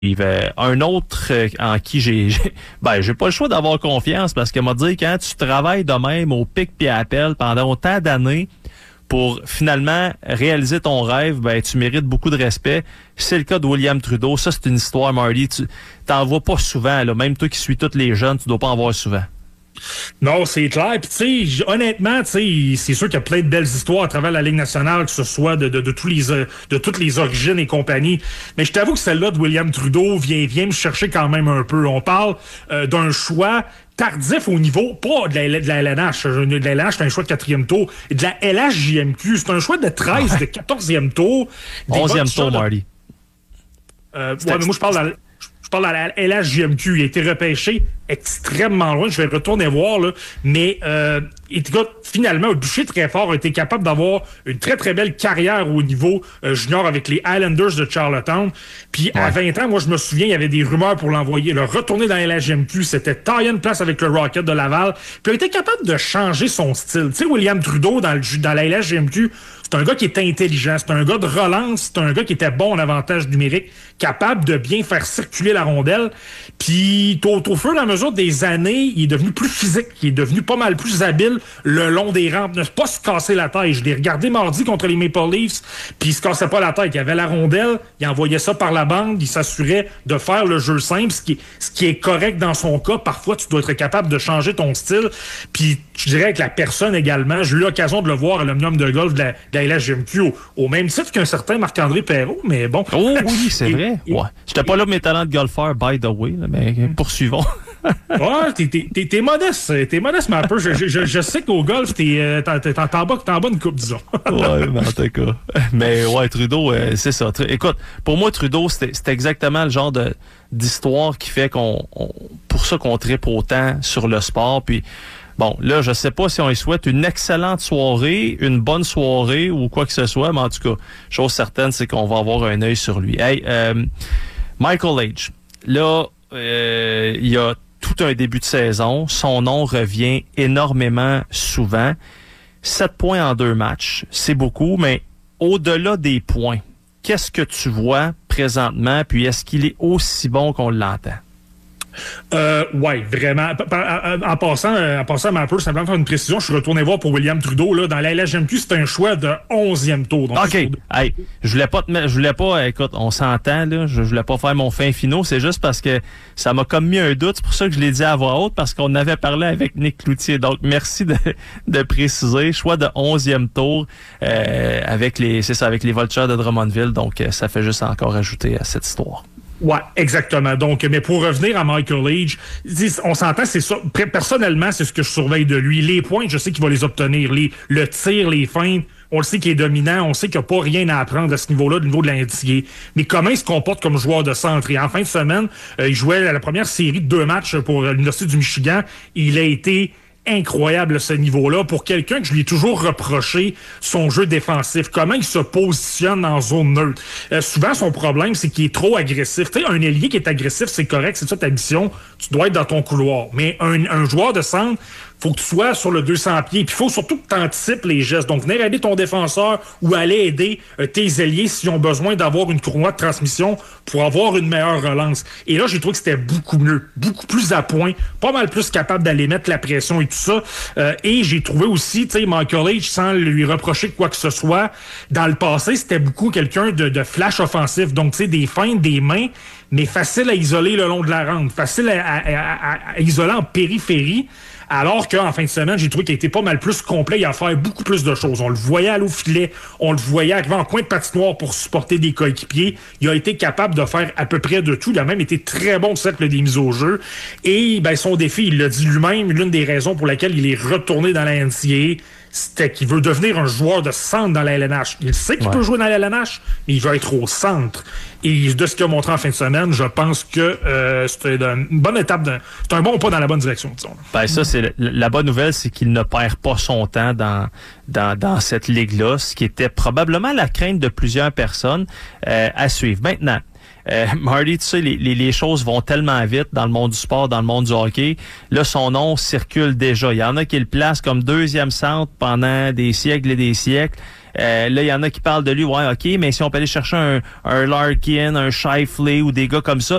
Un autre en qui j'ai pas le choix d'avoir confiance parce qu'elle m'a dit quand tu travailles de même au pic puis à appel pendant autant d'années pour finalement réaliser ton rêve, tu mérites beaucoup de respect. C'est le cas de William Trudeau. Ça, c'est une histoire, Marty. Tu t'en vois pas souvent, là. Même toi qui suis tous les jeunes, tu dois pas en voir souvent. Non, c'est clair. Puis, tu sais, honnêtement, tu sais, c'est sûr qu'il y a plein de belles histoires à travers la Ligue nationale, que ce soit de toutes les origines et compagnie. Mais je t'avoue que celle-là de William Trudeau vient me chercher quand même un peu. On parle d'un choix tardif au niveau, pas de la LNH. De la LNH, c'est un choix de 4e tour. De la LHJMQ, c'est un choix de 13, de 14e tour. 11e tour, Marty. Mais moi, je parle de la LHJMQ. Il a été repêché extrêmement loin. Je vais retourner voir, là. Mais, finalement, un bûcher très fort a été capable d'avoir une très, très belle carrière au niveau junior avec les Islanders de Charlottetown. Puis, à 20 ans, moi, je me souviens, il y avait des rumeurs pour le retourner dans la LHJMQ. C'était tailler une place avec le Rocket de Laval. Puis, il a été capable de changer son style. Tu sais, William Trudeau, dans la LHJMQ, c'est un gars qui était intelligent, c'est un gars de relance, c'est un gars qui était bon en avantage numérique, capable de bien faire circuler la rondelle. Puis au fur et à mesure des années, il est devenu plus physique, il est devenu pas mal plus habile le long des rampes, ne pas se casser la tête. Je l'ai regardé mardi contre les Maple Leafs, puis il se cassait pas la tête. Il avait la rondelle, il envoyait ça par la bande, il s'assurait de faire le jeu simple, ce qui est correct dans son cas. Parfois, tu dois être capable de changer ton style. Puis je dirais que la personne également, j'ai eu l'occasion de le voir à l'Omnium de golf de la LHJMQ au même titre qu'un certain Marc-André Perrault, mais bon. Oh oui, c'est vrai. Ouais. J'étais pas là mes talents de golfeur, by the way, là, mais poursuivons. Ouais, t'es modeste. T'es modeste, mais un peu. Je sais qu'au golf, t'es en bas une coupe, disons. Ouais, mais en tout cas. Mais ouais, Trudeau, c'est ça. Écoute, pour moi, Trudeau, c'est exactement le genre d'histoire qui fait pour ça qu'on tripe autant sur le sport. Puis bon, là, je sais pas si on lui souhaite une excellente soirée, une bonne soirée ou quoi que ce soit, mais en tout cas, chose certaine, c'est qu'on va avoir un œil sur lui. Hey, Michael H. Là, il y a tout un début de saison. Son nom revient énormément souvent. 7 points en 2 matchs, c'est beaucoup, mais au-delà des points, qu'est-ce que tu vois présentement? Puis est-ce qu'il est aussi bon qu'on l'entend? Ouais, vraiment. En passant, mais un peu, simplement faire une précision, je suis retourné voir pour William Trudeau, là, dans la LHJMQ, c'est un choix de 11e tour. Donc OK. Hey, je voulais pas, écoute, on s'entend, là, je voulais pas faire mon fin finaux, c'est juste parce que ça m'a comme mis un doute, c'est pour ça que je l'ai dit à voix haute, parce qu'on avait parlé avec Nick Cloutier. Donc, merci de préciser. Choix de 11e tour, avec les Vultures de Drummondville, donc ça fait juste encore ajouter à cette histoire. Ouais, exactement. Donc, mais pour revenir à Michael H, on s'entend, c'est ça. Personnellement, c'est ce que je surveille de lui. Les points, je sais qu'il va les obtenir. Le tir, les feintes, on le sait qu'il est dominant. On sait qu'il n'y a pas rien à apprendre à ce niveau-là, du niveau de l'indicier. Mais comment il se comporte comme joueur de centre? Et en fin de semaine, il jouait à la première série de 2 matchs pour l'Université du Michigan. Il a été incroyable à ce niveau-là pour quelqu'un que je lui ai toujours reproché son jeu défensif, comment il se positionne en zone neutre. Souvent, son problème, c'est qu'il est trop agressif. Tu sais, un ailier qui est agressif, c'est correct, c'est ça ta mission, tu dois être dans ton couloir. Mais un joueur de centre, faut que tu sois sur le 200 pieds. Puis il faut surtout que tu anticipes les gestes. Donc, venir aider ton défenseur ou aller aider tes ailiers s'ils ont besoin d'avoir une courroie de transmission pour avoir une meilleure relance. Et là, j'ai trouvé que c'était beaucoup mieux, beaucoup plus à point, pas mal plus capable d'aller mettre la pression et tout ça. Et j'ai trouvé aussi, tu sais, Michael H, sans lui reprocher quoi que ce soit, dans le passé, c'était beaucoup quelqu'un de flash offensif. Donc, tu sais, des feintes, des mains, mais facile à isoler le long de la rampe, facile à isoler en périphérie. Alors qu'en fin de semaine, j'ai trouvé qu'il était pas mal plus complet. Il a fait beaucoup plus de choses. On le voyait à l'eau filet. On le voyait arriver en coin de patinoire pour supporter des coéquipiers. Il a été capable de faire à peu près de tout. Il a même été très bon au cercle des mises au jeu. Et son défi, il l'a dit lui-même, l'une des raisons pour laquelle il est retourné dans la NCAA, c'était qu'il veut devenir un joueur de centre dans la LNH. Il sait qu'il peut jouer dans la LNH, mais il veut être au centre. Et de ce qu'il a montré en fin de semaine, je pense que c'est une bonne étape, c'est un bon pas dans la bonne direction, disons. Ça, c'est la bonne nouvelle, c'est qu'il ne perd pas son temps dans cette ligue-là, ce qui était probablement la crainte de plusieurs personnes à suivre. Maintenant, Marty, tu sais, les choses vont tellement vite dans le monde du sport, dans le monde du hockey. Là, son nom circule déjà. Il y en a qui le placent comme deuxième centre pendant des siècles et des siècles. Là, il y en a qui parlent de lui, ouais, OK, mais si on peut aller chercher un Larkin, un Scheifele ou des gars comme ça,